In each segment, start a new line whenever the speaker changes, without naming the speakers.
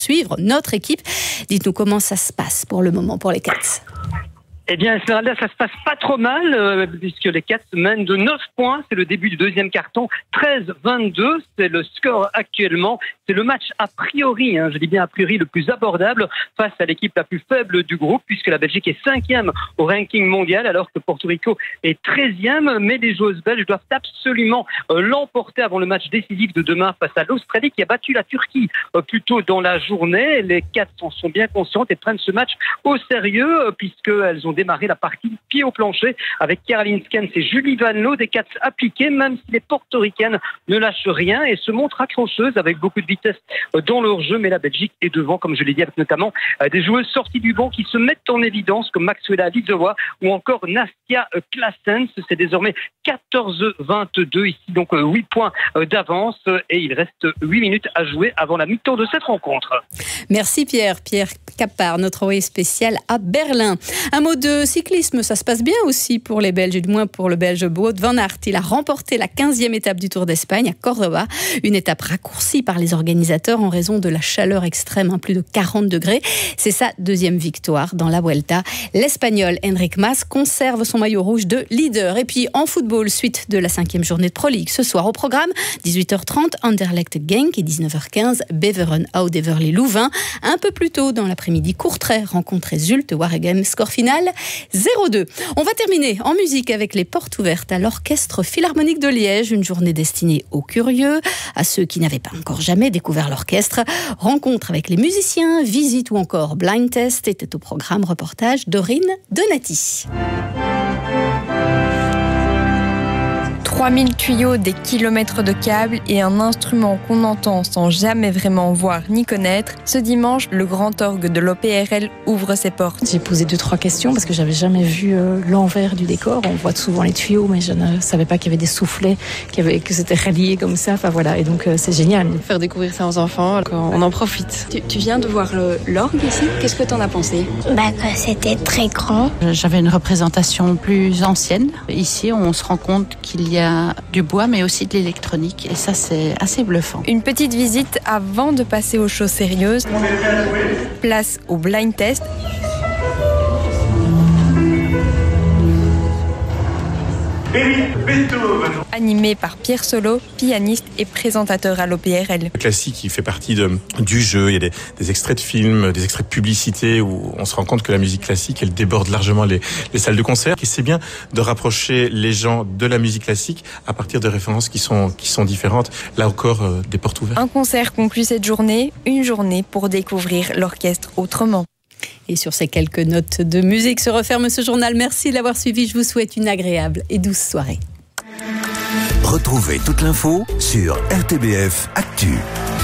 suivre notre équipe. Dites-nous comment ça se passe pour le moment pour les Cats.
Eh bien, Esmeralda, ça se passe pas trop mal, puisque les Cats mènent de 9 points. C'est le début du deuxième carton. 13-22, c'est le score actuellement. C'est le match a priori, je dis bien a priori, le plus abordable face à l'équipe la plus faible du groupe, puisque la Belgique est 5e au ranking mondial, alors que Porto Rico est 13e. Mais les joueuses belges doivent absolument l'emporter avant le match décisif de demain face à l'Australie, qui a battu la Turquie plus tôt dans la journée. Les Cats en sont bien conscientes et prennent ce match au sérieux, puisqu'elles ont démarré la partie pied au plancher avec Caroline Skens et Julie Vanloo, des Cats appliquées, même si les portoricaines ne lâchent rien et se montrent accrocheuses avec beaucoup de vitesse dans leur jeu. Mais la Belgique est devant, comme je l'ai dit, avec notamment des joueuses sorties du banc qui se mettent en évidence, comme Maxwella Vidzowa ou encore Nastia Claessens. C'est désormais 14-22 ici, donc 8 points d'avance, et il reste 8 minutes à jouer avant la mi-temps de cette rencontre.
Merci Pierre Capard, notre envoyé spécial à Berlin. Un mot de cyclisme, ça se passe bien aussi pour les Belges, et du moins pour le Belge Wout van Aert. Il a remporté la 15e étape du Tour d'Espagne à Córdoba, une étape raccourcie par les organisateurs en raison de la chaleur extrême, plus de 40 degrés. C'est sa deuxième victoire dans la Vuelta. L'Espagnol Enric Mas conserve son maillot rouge de leader. Et puis en football, suite de la 5e journée de Pro League. Ce soir au programme, 18h30, Anderlecht Genk et 19h15, Beveren Oud-Everly Louvain. Un peu plus tôt dans l'après-midi, Courtrai rencontre Zulte Waregem, score final 0-2. On va terminer en musique avec les portes ouvertes à l'Orchestre Philharmonique de Liège, une journée destinée aux curieux, à ceux qui n'avaient pas encore jamais découvert l'orchestre. Rencontre avec les musiciens, visite ou encore blind test était au programme. Reportage d'Aurine Donati.
3000 tuyaux, des kilomètres de câbles et un instrument qu'on entend sans jamais vraiment voir ni connaître. Ce dimanche, le grand orgue de l'OPRL ouvre ses portes.
J'ai posé 2-3 questions parce que j'avais jamais vu l'envers du décor. On voit souvent les tuyaux, mais je ne savais pas qu'il y avait des soufflets, que c'était relié comme ça. Enfin voilà, et donc c'est génial.
Faire découvrir ça aux enfants, on en profite.
Tu viens de voir l'orgue ici. Qu'est-ce que tu en as pensé ?
Que c'était très grand.
J'avais une représentation plus ancienne. Ici, on se rend compte qu'il y a du bois, mais aussi de l'électronique. Et ça, c'est assez bluffant.
Une petite visite avant de passer aux choses sérieuses. Place au blind test. Animé par Pierre Solo, pianiste et présentateur à l'OPRL.
Le classique, il fait partie du jeu. Il y a des extraits de films, des extraits de publicité où on se rend compte que la musique classique, elle déborde largement les salles de concert. Et c'est bien de rapprocher les gens de la musique classique à partir de références qui sont différentes. Là encore, des portes ouvertes.
Un concert conclut cette journée, une journée pour découvrir l'orchestre autrement.
Et sur ces quelques notes de musique se referme ce journal. Merci de l'avoir suivi. Je vous souhaite une agréable et douce soirée.
Retrouvez toute l'info sur RTBF Actu.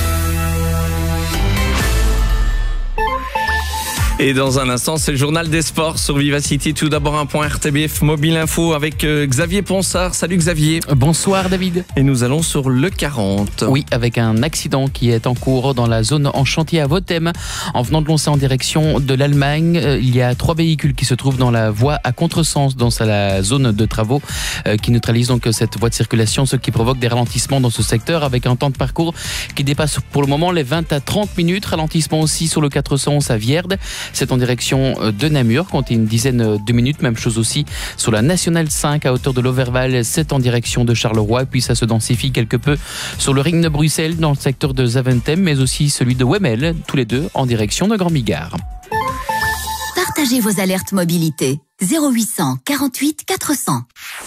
Et dans un instant, c'est le journal des sports sur Vivacity. Tout d'abord, un point RTBF Mobile Info avec Xavier Ponsard. Salut Xavier.
Bonsoir David.
Et nous allons sur le 40.
Oui, avec un accident qui est en cours dans la zone en chantier à Vothem. En venant de Loncé en direction de l'Allemagne, il y a 3 véhicules qui se trouvent dans la voie à contresens dans la zone de travaux qui neutralise donc cette voie de circulation, ce qui provoque des ralentissements dans ce secteur avec un temps de parcours qui dépasse pour le moment les 20 à 30 minutes. Ralentissement aussi sur le 411 à Vierde. C'est en direction de Namur, comptez une dizaine de minutes. Même chose aussi sur la Nationale 5 à hauteur de l'Overval, c'est en direction de Charleroi. Et puis ça se densifie quelque peu sur le ring de Bruxelles dans le secteur de Zaventem, mais aussi celui de Wemmel, tous les deux en direction de Grand Bigard.
Partagez vos alertes mobilité. 0800 48 400.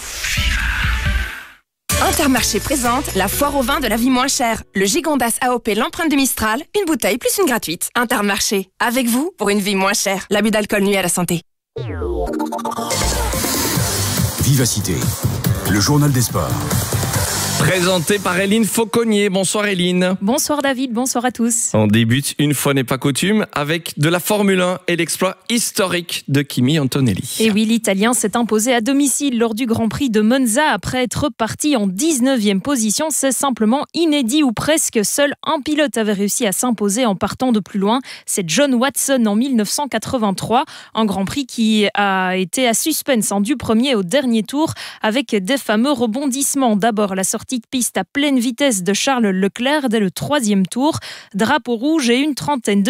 Intermarché présente la foire au vin de la vie moins chère. Le Gigondas AOP l'empreinte de Mistral, une bouteille plus une gratuite. Intermarché, avec vous pour une vie moins chère. L'abus d'alcool nuit à la santé.
Vivacité, le journal des sports.
Présenté par Éline Fauconnier. Bonsoir Éline.
Bonsoir David, bonsoir à tous.
On débute, une fois n'est pas coutume, avec de la Formule 1 et l'exploit historique de Kimi Antonelli.
Et oui, l'Italien s'est imposé à domicile lors du Grand Prix de Monza après être parti en 19e position. C'est simplement inédit ou presque. Seul un pilote avait réussi à s'imposer en partant de plus loin. C'est John Watson en 1983. Un Grand Prix qui a été à suspense du premier au dernier tour avec des fameux rebondissements. D'abord la sortie sortie de piste à pleine vitesse de Charles Leclerc dès le 3e tour. Drapeau rouge et une trentaine de